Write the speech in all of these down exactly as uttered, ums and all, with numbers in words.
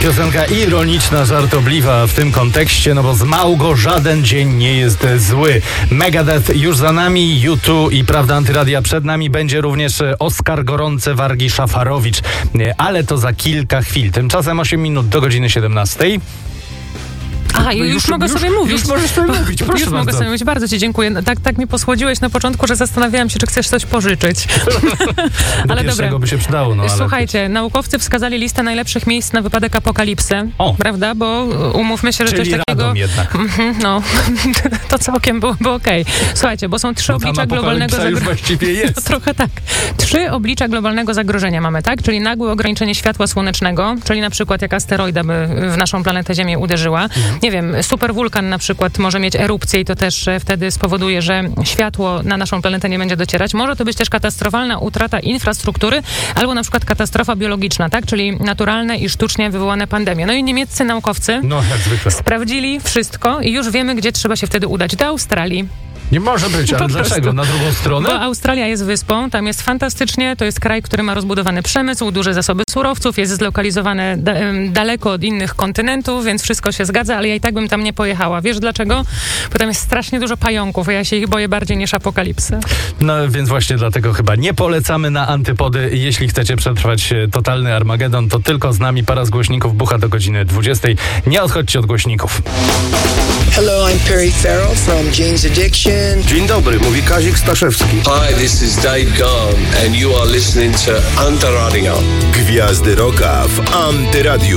Piosenka ironiczna, żartobliwa w tym kontekście, no bo z Małgo żaden dzień nie jest zły. Megadeth już za nami, U dwa i Prawda Antyradia przed nami. Będzie również Oskar Gorące Wargi Szafarowicz, ale to za kilka chwil. Tymczasem osiem minut do godziny siedemnastej. Aha, już, już mogę już, sobie mówić. Już możesz sobie mówić, proszę Już bardzo. mogę sobie mówić, bardzo ci dziękuję. No, tak, tak mi posłodziłeś na początku, że zastanawiałam się, czy chcesz coś pożyczyć. Ale dobra. By się przydało, no, ale... Słuchajcie, naukowcy wskazali listę najlepszych miejsc na wypadek apokalipsy. O. Prawda? Bo umówmy się, że Czyli coś takiego... Radom jednak. No, to całkiem byłoby okej. Okay. Słuchajcie, bo są trzy no, oblicza globalnego zagrożenia. właściwie jest. No, trochę tak. Trzy oblicza globalnego zagrożenia mamy, tak? Czyli nagłe ograniczenie światła słonecznego, czyli na przykład jak asteroida by w naszą planetę Ziemię uderzyła. Mhm. Nie wiem, super wulkan na przykład może mieć erupcję i to też wtedy spowoduje, że światło na naszą planetę nie będzie docierać. Może to być też katastrofalna utrata infrastruktury albo na przykład katastrofa biologiczna, tak? Czyli naturalne i sztucznie wywołane pandemie. No i niemieccy naukowcy no, jak zwykle. sprawdzili wszystko i już wiemy, gdzie trzeba się wtedy udać. Do Australii. Nie może być, ale dlaczego? Na drugą stronę? Bo Australia jest wyspą, tam jest fantastycznie, to jest kraj, który ma rozbudowany przemysł, duże zasoby surowców, jest zlokalizowany da- daleko od innych kontynentów, więc wszystko się zgadza, ale ja i tak bym tam nie pojechała. Wiesz dlaczego? Bo tam jest strasznie dużo pająków, a ja się ich boję bardziej niż apokalipsy. No więc właśnie dlatego chyba nie polecamy na antypody. Jeśli chcecie przetrwać totalny Armagedon, to tylko z nami. Para z głośników bucha do godziny dwudziestej. Nie odchodźcie od głośników. Hello, I'm Perry Farrell from Jane's Addiction. Dzień dobry, mówi Kazik Staszewski. Hi, this is Dave Gahan and you are listening to Antyradio. Gwiazdy Rocka w Antyradiu.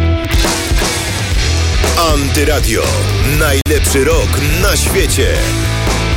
Antyradio. Najlepszy rok na świecie.